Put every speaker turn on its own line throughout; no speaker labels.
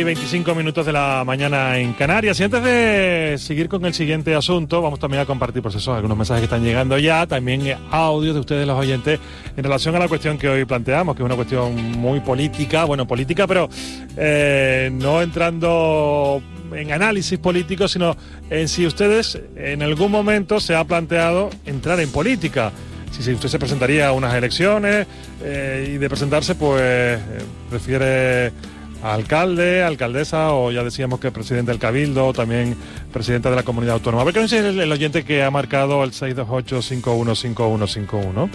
11:25 de la mañana en Canarias. Y antes de seguir con el siguiente asunto, vamos también a compartir, por eso, algunos mensajes que están llegando ya, también audios de ustedes, los oyentes, en relación a la cuestión que hoy planteamos, que es una cuestión muy política, pero no entrando en análisis político, sino en si ustedes en algún momento se ha planteado entrar en política. Si usted se presentaría a unas elecciones y de presentarse, pues prefiere a alcalde, alcaldesa, o ya decíamos que presidente del Cabildo, también presidenta de la comunidad autónoma. A ver qué nos dice el oyente que ha marcado el 628-515151.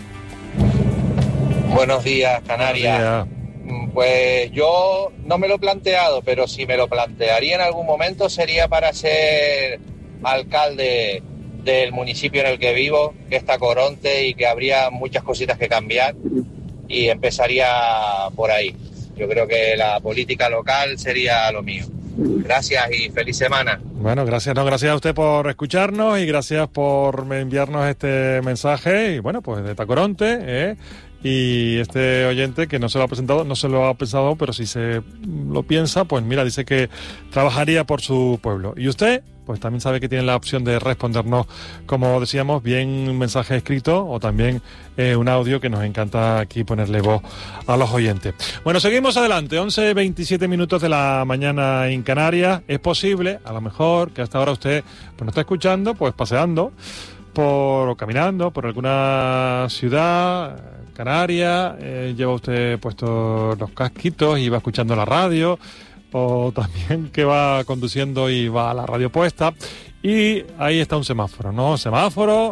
Buenos días, Canarias. Pues yo no me lo he planteado, pero si me lo plantearía en algún momento sería para ser alcalde del municipio en el que vivo, que es Tacoronte, y que habría muchas cositas que cambiar, y empezaría por ahí. Yo creo que la política local sería lo mío. Gracias y feliz semana.
Bueno, gracias a usted por escucharnos y gracias por enviarnos este mensaje. Y bueno, pues de Tacoronte, y este oyente que no se lo ha pensado, pero si se lo piensa, pues mira, dice que trabajaría por su pueblo. Y usted, pues también sabe que tiene la opción de respondernos, como decíamos, bien un mensaje escrito o también un audio, que nos encanta aquí ponerle voz a los oyentes. Bueno, seguimos adelante, 11:27 de la mañana en Canarias. Es posible, a lo mejor, que hasta ahora usted pues nos está escuchando, pues paseando o caminando por alguna ciudad canaria, lleva usted puestos los casquitos y va escuchando la radio, o también que va conduciendo y va a la radio puesta, y ahí está un semáforo, ¿no? Semáforo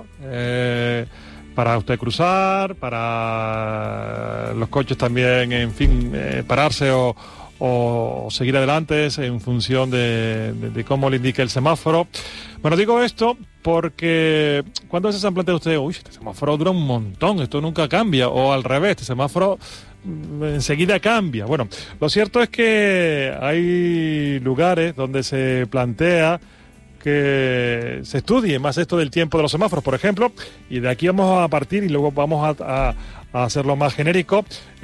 para usted cruzar, para los coches también, en fin, pararse o seguir adelante en función de cómo le indique el semáforo. Bueno, digo esto porque ¿cuántas veces se han planteado ustedes, este semáforo dura un montón, esto nunca cambia? O al revés, este semáforo enseguida cambia. Bueno, lo cierto es que hay lugares donde se plantea que se estudie más esto del tiempo de los semáforos, por ejemplo, y de aquí vamos a partir y luego vamos a hacerlo más genérico.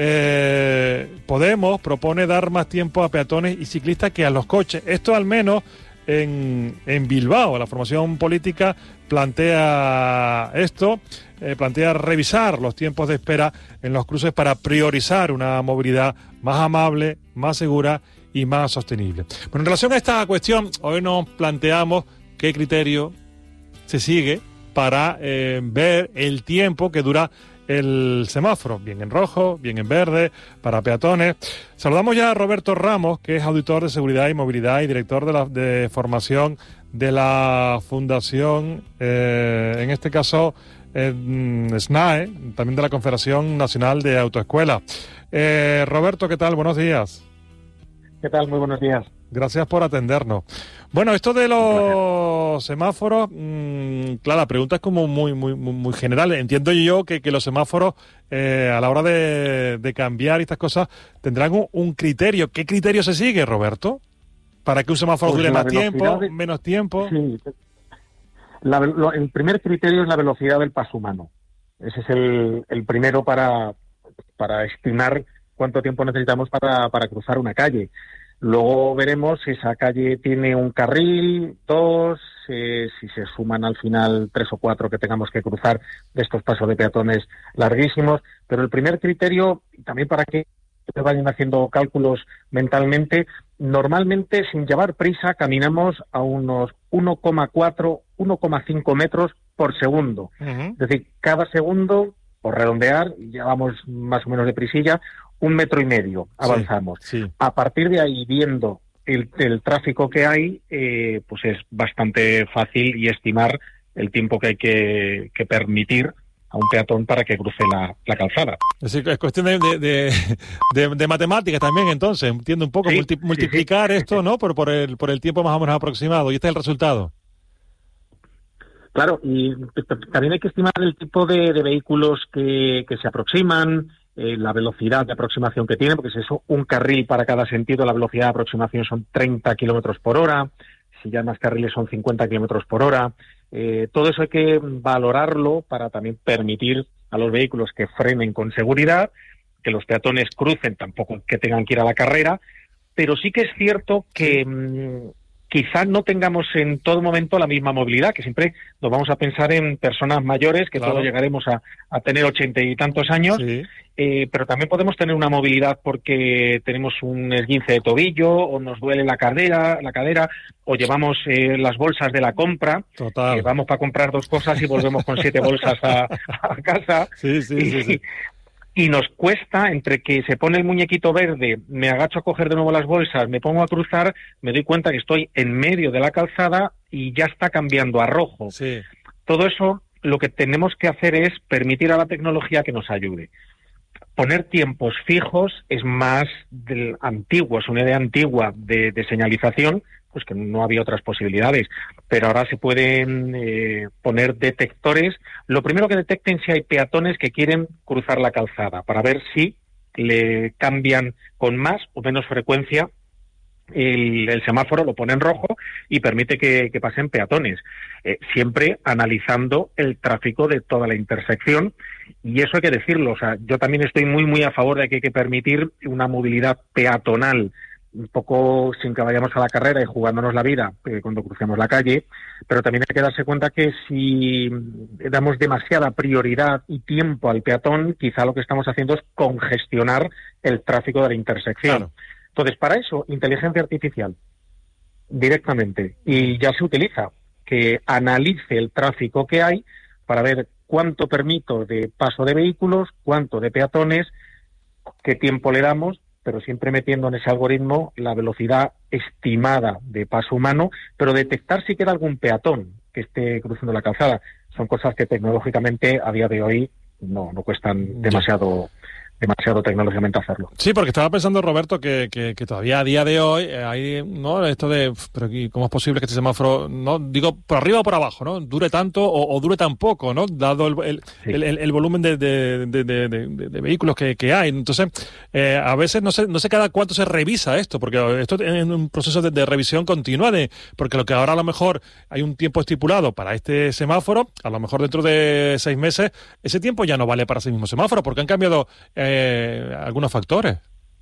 Podemos propone dar más tiempo a peatones y ciclistas que a los coches. Esto al menos en Bilbao, la formación política plantea esto, plantea revisar los tiempos de espera en los cruces para priorizar una movilidad más amable, más segura y más sostenible. Bueno, en relación a esta cuestión, hoy nos planteamos qué criterio se sigue para ver el tiempo que dura el semáforo, bien en rojo, bien en verde, para peatones. Saludamos ya a Roberto Ramos, que es auditor de seguridad y movilidad y director de formación de la Fundación, en este caso SNAE, también de la Confederación Nacional de Autoescuelas. Roberto, ¿qué tal? Buenos días.
¿Qué tal? Muy buenos días. Gracias por atendernos.
Bueno, esto de los semáforos, claro, la pregunta es como muy general. Entiendo yo que los semáforos, a la hora de cambiar estas cosas, tendrán un criterio. ¿Qué criterio se sigue, Roberto? ¿Para que un semáforo dure más tiempo, menos tiempo?
Sí. El primer criterio es la velocidad del paso humano. Ese es el primero para estimar cuánto tiempo necesitamos para cruzar una calle. Luego veremos si esa calle tiene un carril, dos, si se suman al final 3 o 4 que tengamos que cruzar de estos pasos de peatones larguísimos. Pero el primer criterio, también para que vayan haciendo cálculos mentalmente, normalmente sin llevar prisa caminamos a unos 1,4, 1,5 metros por segundo. Uh-huh. Es decir, cada segundo, por redondear, ya vamos más o menos de prisilla, 1,5 metros avanzamos. Sí. A partir de ahí, viendo el tráfico que hay, pues es bastante fácil y estimar el tiempo que hay que permitir a un peatón para que cruce la calzada.
Es decir, es cuestión de matemáticas también, entonces, entiendo un poco, sí, multiplicar esto, ¿no? Por el tiempo más o menos aproximado, y este es el resultado.
Claro, y también hay que estimar el tipo de vehículos que se aproximan, la velocidad de aproximación que tienen, porque si es un carril para cada sentido, la velocidad de aproximación son 30 kilómetros por hora, si ya más carriles son 50 kilómetros por hora. Todo eso hay que valorarlo para también permitir a los vehículos que frenen con seguridad, que los peatones crucen, tampoco que tengan que ir a la carrera, pero sí que es cierto que quizás no tengamos en todo momento la misma movilidad, que siempre nos vamos a pensar en personas mayores, que todos llegaremos a tener 80 y tantos años, pero también podemos tener una movilidad porque tenemos un esguince de tobillo, o nos duele la cadera, o llevamos las bolsas de la compra, que vamos para comprar 2 cosas y volvemos con 7 bolsas a casa. Y nos cuesta, entre que se pone el muñequito verde, me agacho a coger de nuevo las bolsas, me pongo a cruzar, me doy cuenta que estoy en medio de la calzada y ya está cambiando a rojo. Todo eso, lo que tenemos que hacer es permitir a la tecnología que nos ayude. Poner tiempos fijos es más antiguo, es una idea antigua de señalización, pues que no había otras posibilidades, pero ahora se pueden poner detectores. Lo primero que detecten si hay peatones que quieren cruzar la calzada, para ver si le cambian con más o menos frecuencia el semáforo, lo pone en rojo y permite que pasen peatones, siempre analizando el tráfico de toda la intersección. Y eso hay que decirlo, o sea, yo también estoy muy a favor de que hay que permitir una movilidad peatonal, un poco sin que vayamos a la carrera y jugándonos la vida cuando crucemos la calle, pero también hay que darse cuenta que si damos demasiada prioridad y tiempo al peatón, quizá lo que estamos haciendo es congestionar el tráfico de la intersección. Entonces, para eso, inteligencia artificial, directamente, y ya se utiliza, que analice el tráfico que hay para ver cuánto permito de paso de vehículos, cuánto de peatones, qué tiempo le damos, pero siempre metiendo en ese algoritmo la velocidad estimada de paso humano, pero detectar si queda algún peatón que esté cruzando la calzada. Son cosas que tecnológicamente a día de hoy no cuestan demasiado tecnológicamente hacerlo.
Sí, porque estaba pensando, Roberto, que todavía a día de hoy hay, ¿no?, esto de, pero ¿cómo es posible que este semáforo, no digo por arriba o por abajo, ¿no?, dure tanto o dure tan poco, ¿no?, dado el volumen de vehículos que hay? Entonces, a veces no sé cada cuánto se revisa esto, porque esto es un proceso de revisión continua, porque lo que ahora a lo mejor hay un tiempo estipulado para este semáforo, a lo mejor dentro de 6 meses, ese tiempo ya no vale para ese mismo semáforo, porque han cambiado algunos factores.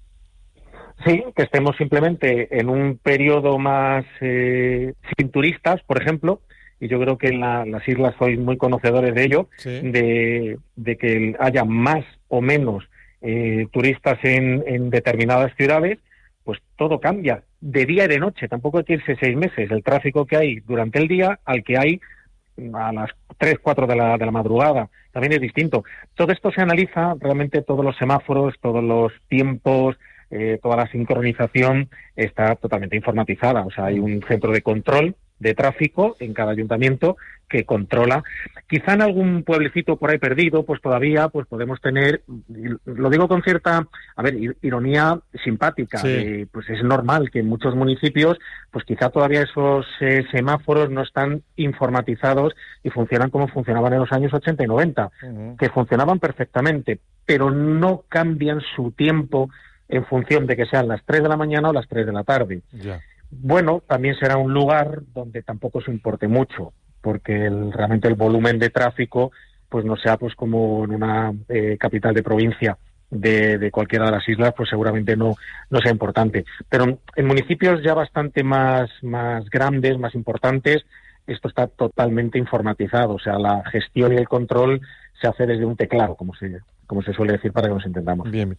Sí, que estemos simplemente en un periodo más sin turistas, por ejemplo, y yo creo que en las islas sois muy conocedores de ello, de que haya más o menos turistas en determinadas ciudades, pues todo cambia, de día y de noche. Tampoco hay que irse 6 meses. El tráfico que hay durante el día al que hay a las 3, 4 de la madrugada también es distinto. Todo esto se analiza, realmente todos los semáforos, todos los tiempos, toda la sincronización está totalmente informatizada. O sea, hay un centro de control de tráfico en cada ayuntamiento que controla. Quizá en algún pueblecito por ahí perdido, pues todavía pues podemos tener, lo digo con cierta, ironía simpática, pues es normal que en muchos municipios, pues quizá todavía esos semáforos no están informatizados y funcionan como funcionaban en los años 80 y 90, que funcionaban perfectamente, pero no cambian su tiempo en función de que sean las 3 de la mañana o las 3 de la tarde. Bueno, también será un lugar donde tampoco se importe mucho, porque realmente el volumen de tráfico pues no sea pues como en una capital de provincia de cualquiera de las islas, pues seguramente no sea importante. Pero en municipios ya bastante más grandes, más importantes, esto está totalmente informatizado. O sea, la gestión y el control se hace desde un teclado, como se suele decir, para que nos entendamos.
Bien.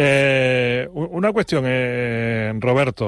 Una cuestión, Roberto.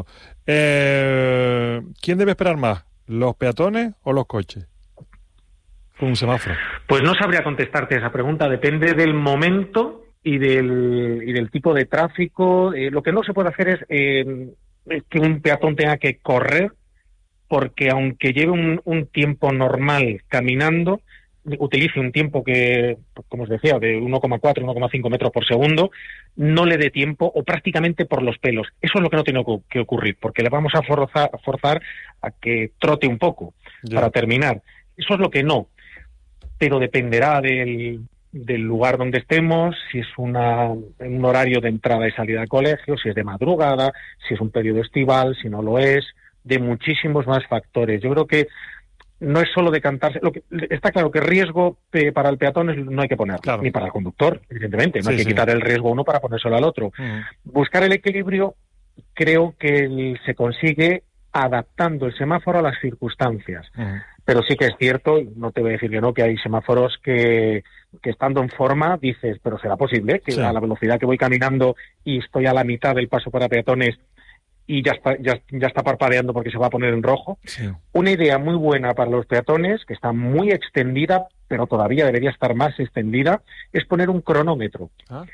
¿Quién debe esperar más, los peatones o los coches con un semáforo?
Pues no sabría contestarte esa pregunta. Depende del momento y del tipo de tráfico. Lo que no se puede hacer es que un peatón tenga que correr, porque aunque lleve un tiempo normal caminando, utilice un tiempo que, como os decía, de 1,4, 1,5 metros por segundo, no le dé tiempo o prácticamente por los pelos. Eso es lo que no tiene que ocurrir, porque le vamos a forzar a que trote un poco para terminar. Eso es lo que no. Pero dependerá del lugar donde estemos, si es un horario de entrada y salida de colegio, si es de madrugada, si es un periodo estival, si no lo es, de muchísimos más factores. Yo creo que no es solo decantarse. Está claro que riesgo para el peatón no hay que poner, ni para el conductor, evidentemente. No hay que quitar el riesgo a uno para ponérselo al otro. Buscar el equilibrio creo que se consigue adaptando el semáforo a las circunstancias. Pero sí que es cierto, no te voy a decir que no, que hay semáforos que estando en forma dices, pero ¿será posible que a la velocidad que voy caminando y estoy a la mitad del paso para peatones y ya está parpadeando porque se va a poner en rojo? Sí. Una idea muy buena para los peatones, que está muy extendida, pero todavía debería estar más extendida, es poner un cronómetro.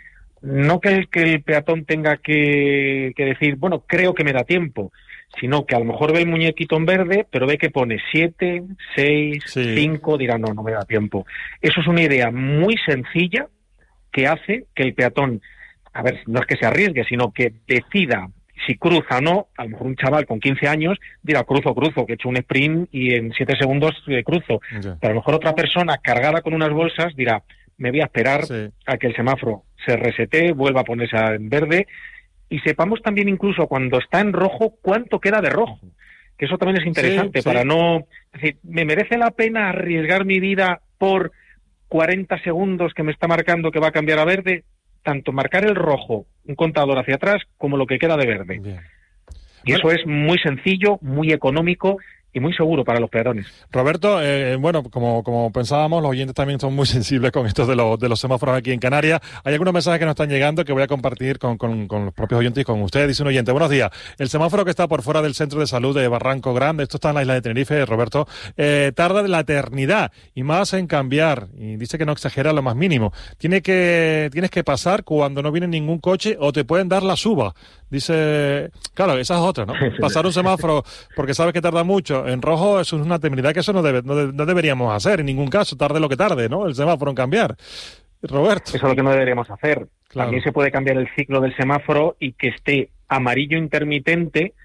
No que el peatón tenga que decir, bueno, creo que me da tiempo, sino que a lo mejor ve el muñequito en verde, pero ve que pone 7, 6, 5, dirá, no me da tiempo. Eso es una idea muy sencilla que hace que el peatón, a ver, no es que se arriesgue, sino que decida si cruza o no. A lo mejor un chaval con 15 años dirá, cruzo, que he hecho un sprint y en 7 segundos cruzo. Pero a lo mejor otra persona cargada con unas bolsas dirá, me voy a esperar a que el semáforo se resetee, vuelva a ponerse en verde, y sepamos también incluso cuando está en rojo cuánto queda de rojo, que eso también es interesante para no... Es decir, ¿me merece la pena arriesgar mi vida por 40 segundos que me está marcando que va a cambiar a verde? Tanto marcar el rojo, un contador hacia atrás, como lo que queda de verde. Bien. Y eso es muy sencillo, muy económico y muy seguro para los peatones.
Roberto, bueno, como pensábamos, los oyentes también son muy sensibles con esto de los semáforos aquí en Canarias. Hay algunos mensajes que nos están llegando que voy a compartir con los propios oyentes y con ustedes. Dice un oyente, buenos días, el semáforo que está por fuera del centro de salud de Barranco Grande, esto está en la isla de Tenerife, Roberto, tarda la eternidad y más en cambiar, y dice que no exagera lo más mínimo. Tienes que pasar cuando no viene ningún coche o te pueden dar la suba. Dice, claro, esa es otra, ¿no? Pasar un semáforo porque sabes que tarda mucho en rojo, eso es una temeridad que eso no deberíamos hacer en ningún caso, tarde lo que tarde, ¿no? El semáforo en cambiar. Roberto.
Eso es lo que no deberíamos hacer. Claro. También se puede cambiar el ciclo del semáforo y que esté amarillo intermitente,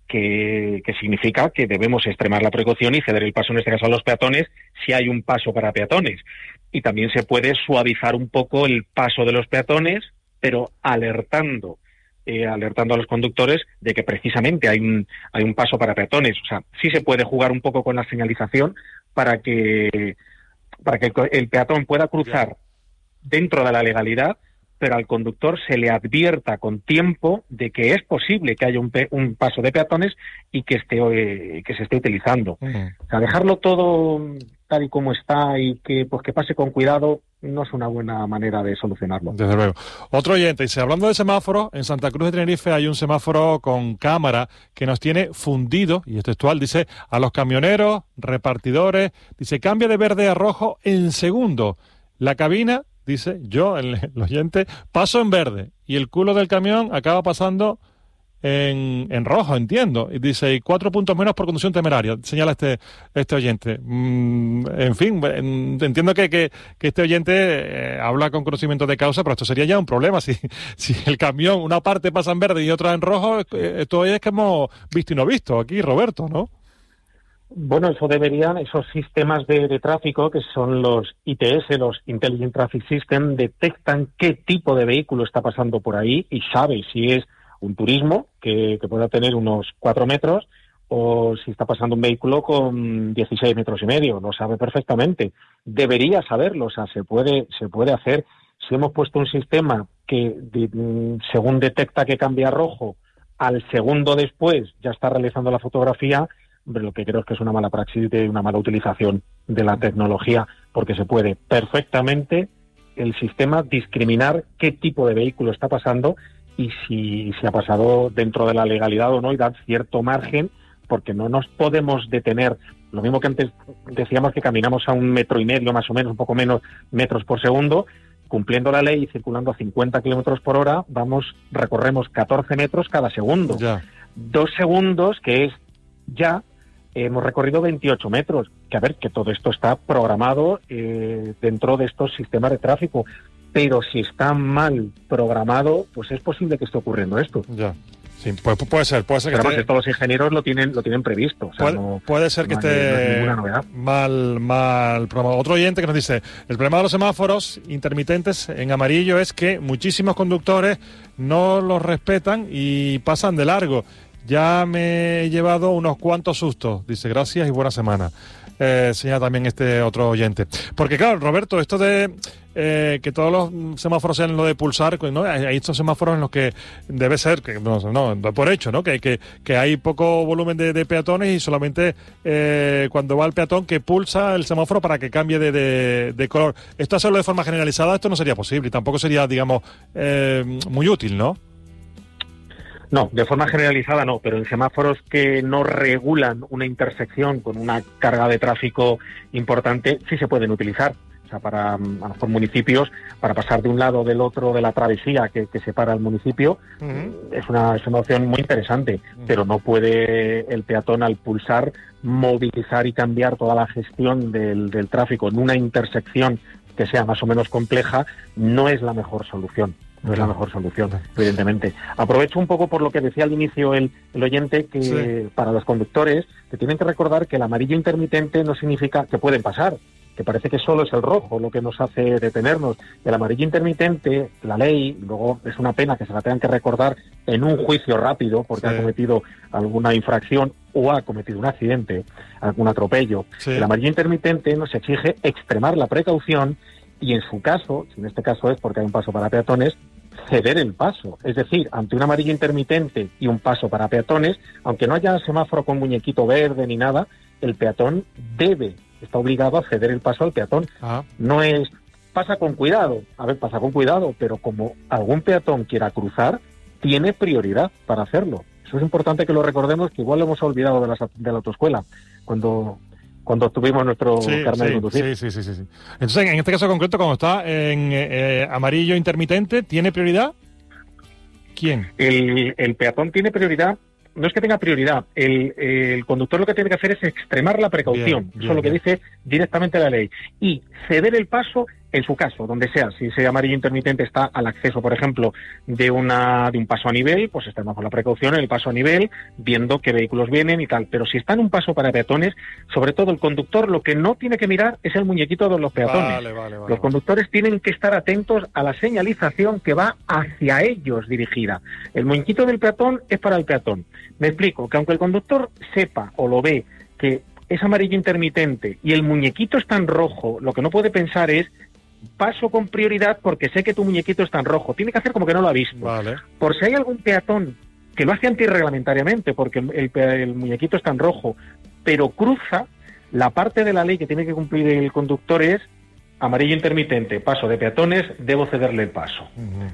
que significa que debemos extremar la precaución y ceder el paso, en este caso a los peatones, si hay un paso para peatones. Y también se puede suavizar un poco el paso de los peatones, pero alertando a los conductores de que precisamente hay un paso para peatones. O sea, sí se puede jugar un poco con la señalización para que el peatón pueda cruzar dentro de la legalidad, pero al conductor se le advierta con tiempo de que es posible que haya un paso de peatones y que se esté utilizando. O sea, dejarlo todo tal y como está y que pase con cuidado no es una buena manera de solucionarlo.
Desde luego. Otro oyente dice, hablando de semáforos, en Santa Cruz de Tenerife hay un semáforo con cámara que nos tiene fundido, y es textual, dice, a los camioneros, repartidores, dice, cambia de verde a rojo en segundo. La cabina, dice, yo, el oyente, paso en verde y el culo del camión acaba pasando en rojo, entiendo. Y dice, y 4 puntos menos por conducción temeraria, señala este oyente. En fin, entiendo que este oyente habla con conocimiento de causa, pero esto sería ya un problema. Si el camión, una parte pasa en verde y otra en rojo, esto es que hemos visto y no visto aquí, Roberto, ¿no?
Bueno, esos sistemas de tráfico, que son los ITS, los Intelligent Traffic System, detectan qué tipo de vehículo está pasando por ahí y sabe si es un turismo que pueda tener unos 4 metros o si está pasando un vehículo con 16 metros y medio. Lo sabe perfectamente. Debería saberlo, o sea, se puede hacer. Si hemos puesto un sistema que según detecta que cambia a rojo, al segundo después ya está realizando la fotografía, lo que creo es que es una mala praxis y una mala utilización de la tecnología, porque se puede perfectamente el sistema discriminar qué tipo de vehículo está pasando y si ha pasado dentro de la legalidad o no, y dar cierto margen, porque no nos podemos detener. Lo mismo que antes decíamos que caminamos a 1,5 metros más o menos, un poco menos metros por segundo, cumpliendo la ley y circulando a 50 kilómetros por hora, recorremos 14 metros cada segundo. Ya. 2 segundos, que es ya, hemos recorrido 28 metros. Que todo esto está programado dentro de estos sistemas de tráfico. Pero si está mal programado, pues es posible que esté ocurriendo esto.
Ya. Sí, puede ser que
además estos los ingenieros lo tienen previsto. O sea,
puede ser que esté mal programado. Otro oyente que nos dice, el problema de los semáforos intermitentes en amarillo es que muchísimos conductores no los respetan y pasan de largo. Ya me he llevado unos cuantos sustos. Dice, gracias y buena semana. señala también este otro oyente. Porque claro, Roberto, esto de que todos los semáforos sean lo de pulsar, ¿no? Hay estos semáforos en los que debe ser, que no por hecho, ¿no? Que hay poco volumen de peatones y solamente cuando va el peatón que pulsa el semáforo para que cambie de color. Esto hacerlo de forma generalizada, esto no sería posible y tampoco sería, digamos, muy útil, ¿no?
No, de forma generalizada no, pero en semáforos que no regulan una intersección con una carga de tráfico importante sí se pueden utilizar. O sea, para a lo mejor municipios, para pasar de un lado o del otro de la travesía que separa el municipio, es una opción muy interesante, pero no puede el peatón al pulsar movilizar y cambiar toda la gestión del tráfico en una intersección que sea más o menos compleja, no es la mejor solución. No es la mejor solución, evidentemente. Aprovecho un poco por lo que decía al inicio el oyente, que para los conductores que tienen que recordar que el amarillo intermitente no significa que pueden pasar, que parece que solo es el rojo lo que nos hace detenernos. El amarillo intermitente, la ley, luego es una pena que se la tengan que recordar en un juicio rápido porque ha cometido alguna infracción o ha cometido un accidente, algún atropello. El amarillo intermitente nos exige extremar la precaución y en su caso, si en este caso es porque hay un paso para peatones, ceder el paso. Es decir, ante un amarillo intermitente y un paso para peatones, aunque no haya semáforo con muñequito verde ni nada, el peatón está obligado a ceder el paso al peatón. No es, pasa con cuidado, pasa con cuidado, pero como algún peatón quiera cruzar, tiene prioridad para hacerlo. Eso es importante que lo recordemos, que igual lo hemos olvidado de la autoescuela, cuando obtuvimos nuestro carnet de conducir. Sí.
Entonces, en este caso concreto, cuando está en amarillo intermitente, ¿tiene prioridad? ¿Quién?
El peatón tiene prioridad. No es que tenga prioridad. El conductor lo que tiene que hacer es extremar la precaución. Eso es lo que dice directamente la ley. Y ceder el paso en su caso, donde sea. Si ese amarillo intermitente está al acceso, por ejemplo, de un paso a nivel, pues extremamos la precaución en el paso a nivel, viendo qué vehículos vienen y tal. Pero si está en un paso para peatones, sobre todo el conductor lo que no tiene que mirar es el muñequito de los peatones. Los conductores tienen que estar atentos a la señalización que va hacia ellos dirigida. El muñequito del peatón es para el peatón. Me explico, que aunque el conductor sepa o lo ve que es amarillo intermitente y el muñequito está en rojo, lo que no puede pensar es paso con prioridad porque sé que tu muñequito está en rojo. Tiene que hacer como que no lo ha visto. Por si hay algún peatón que lo hace antirreglamentariamente porque el muñequito está en rojo, pero cruza, la parte de la ley que tiene que cumplir el conductor es amarillo intermitente, paso de peatones, debo cederle el paso.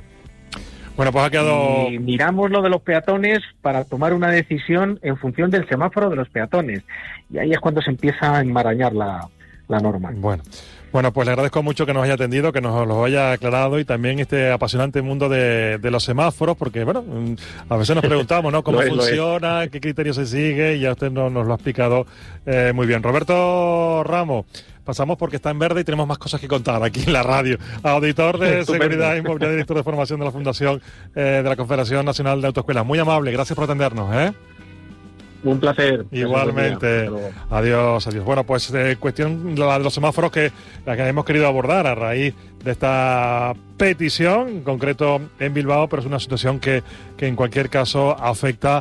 Bueno, pues ha quedado...
Y miramos lo de los peatones para tomar una decisión en función del semáforo de los peatones. Y ahí es cuando se empieza a enmarañar la norma.
Bueno, pues le agradezco mucho que nos haya atendido, que nos lo haya aclarado y también este apasionante mundo de los semáforos, porque, bueno, a veces nos preguntamos, ¿no? ¿Cómo funciona? ¿Qué criterio se sigue? Y ya usted nos lo ha explicado muy bien. Roberto Ramos, pasamos porque está en verde y tenemos más cosas que contar aquí en la radio. Auditor de Seguridad Inmobiliaria, director de formación de la Fundación de la Confederación Nacional de Autoescuelas. Muy amable, gracias por atendernos,
Un placer.
Igualmente. Adiós. Bueno, pues cuestión la de los semáforos la que hemos querido abordar a raíz de esta petición, en concreto en Bilbao, pero es una situación que en cualquier caso afecta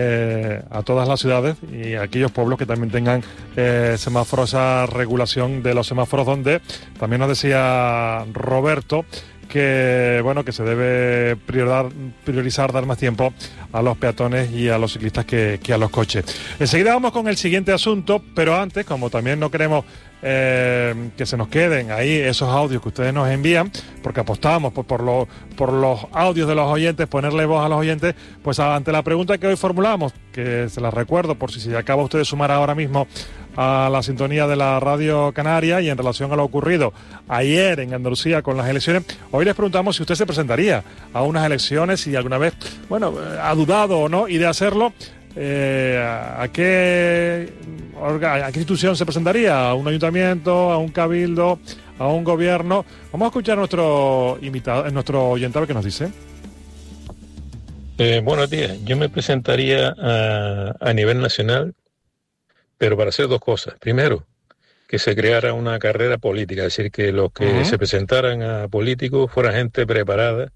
a todas las ciudades y a aquellos pueblos que también tengan semáforos, esa regulación de los semáforos, donde también nos decía Roberto que se debe priorizar, dar más tiempo a los peatones y a los ciclistas que a los coches. Enseguida vamos con el siguiente asunto, pero antes, como también no queremos que se nos queden ahí esos audios que ustedes nos envían, porque apostamos por los audios de los oyentes, ponerle voz a los oyentes, pues ante la pregunta que hoy formulamos, que se las recuerdo por si se acaba usted de sumar ahora mismo a la sintonía de la Radio Canaria y en relación a lo ocurrido ayer en Andalucía con las elecciones, hoy les preguntamos si usted se presentaría a unas elecciones, si alguna vez, ha dudado o no, y de hacerlo, ¿a qué institución se presentaría? ¿A un ayuntamiento? ¿A un cabildo? ¿A un gobierno? Vamos a escuchar a nuestro oyente a ver qué nos dice.
Buenos días. Yo me presentaría a nivel nacional, pero para hacer dos cosas. Primero, que se creara una carrera política, es decir, que los que se presentaran a políticos fuera gente preparada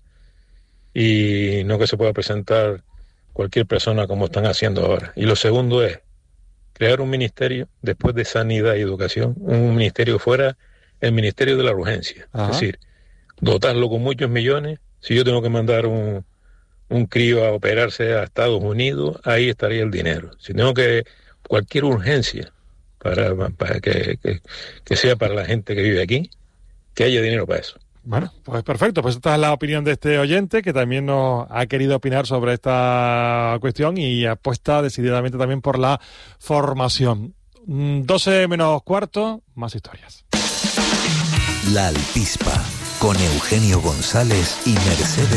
y no que se pueda presentar cualquier persona como están haciendo ahora. Y lo segundo es crear un ministerio después de Sanidad y Educación, un ministerio fuera el Ministerio de la Urgencia.
Ajá.
Es decir, dotarlo con muchos millones. Si yo tengo que mandar un crío a operarse a Estados Unidos, ahí estaría el dinero. Si tengo que cualquier urgencia para que sea para la gente que vive aquí, que haya dinero para eso.
Bueno, pues perfecto. Pues esta es la opinión de este oyente que también nos ha querido opinar sobre esta cuestión y apuesta decididamente también por la formación. 12 menos cuarto, más historias.
La Alpispa, con Eugenio González y Mercedes